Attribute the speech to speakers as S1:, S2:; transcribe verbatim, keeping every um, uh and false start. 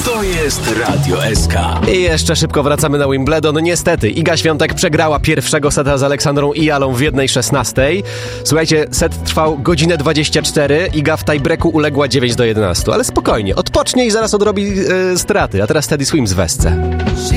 S1: To jest Radio S K.
S2: I jeszcze szybko wracamy na Wimbledon. Niestety, Iga Świątek przegrała pierwszego seta z Aleksandrą Ijalą w jednej szesnastej. Słuchajcie, set trwał godzinę dwadzieścia cztery. Iga w tiebreaku uległa dziewięć do jedenastu. Ale spokojnie, odpocznie i zaraz odrobi yy, straty. A teraz Teddy Swims w Esce.